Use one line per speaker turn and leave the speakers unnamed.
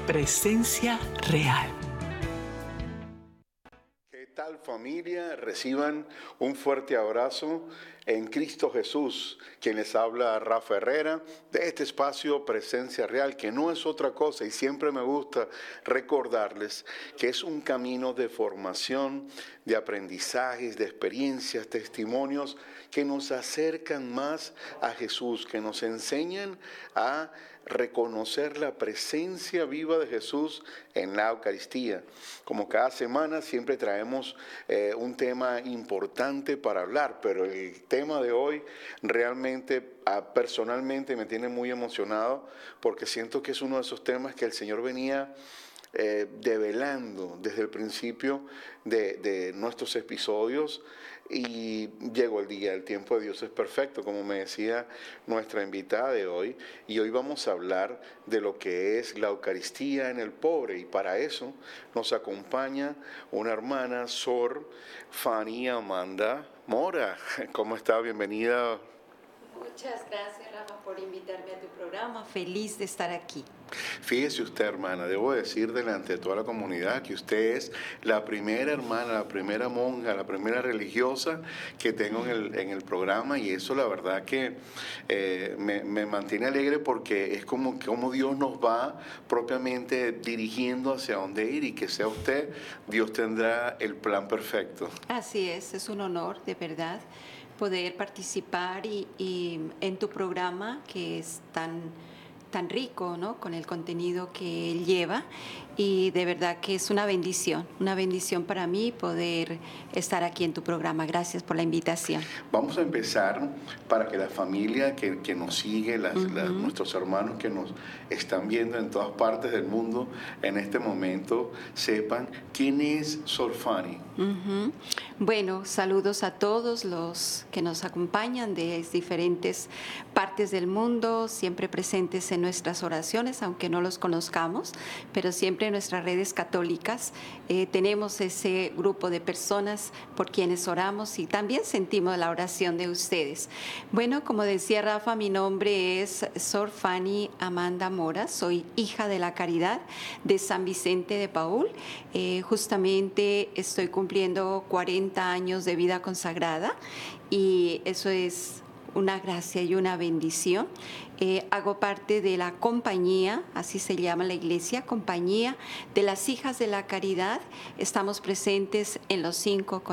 Presencia Real.
¿Qué tal, familia? Reciban un fuerte abrazo en Cristo Jesús. Quien les habla, Rafa Herrera, de este espacio Presencia Real, que no es otra cosa, y siempre me gusta recordarles que es un camino de formación, de aprendizajes, de experiencias, testimonios que nos acercan más a Jesús, que nos enseñan a reconocer la presencia viva de Jesús en la Eucaristía. Como cada semana siempre traemos un tema importante para hablar, pero el tema de hoy realmente personalmente me tiene muy emocionado porque siento que es uno de esos temas que el Señor venía develando desde el principio de nuestros episodios, y llegó el día. El tiempo de Dios es perfecto, como me decía nuestra invitada de hoy, y hoy vamos a hablar de lo que es la Eucaristía en el pobre, y para eso nos acompaña una hermana, Sor Fanny Amanda Mora. ¿Cómo está? Bienvenida.
Muchas gracias, Rafa, por invitarme a tu programa. Feliz de estar aquí.
Fíjese usted, hermana, debo decir delante de toda la comunidad que usted es la primera hermana, la primera monja, la primera religiosa que tengo en el programa, y eso la verdad que me mantiene alegre, porque es como Dios nos va propiamente dirigiendo hacia dónde ir, y que sea usted, Dios tendrá el plan perfecto.
Así es un honor, de verdad, poder participar y en tu programa, que es tan rico, ¿no?, con el contenido que él lleva, y de verdad que es una bendición para mí poder estar aquí en tu programa. Gracias por la invitación.
Vamos a empezar para que la familia que nos sigue, nuestros hermanos que nos están viendo en todas partes del mundo en este momento, sepan quién es Sor Fanny.
Bueno, saludos a todos los que nos acompañan de diferentes partes del mundo, siempre presentes en nuestras oraciones, aunque no los conozcamos, pero siempre en nuestras redes católicas tenemos ese grupo de personas por quienes oramos, y también sentimos la oración de ustedes. Bueno, como decía Rafa, mi nombre es Sor Fanny Amanda Mora, soy hija de la Caridad de San Vicente de Paúl. Justamente estoy cumpliendo 40 años de vida consagrada, y eso es una gracia y una bendición. Hago parte de la compañía, así se llama la iglesia, Compañía de las Hijas de la Caridad. Estamos presentes en los 5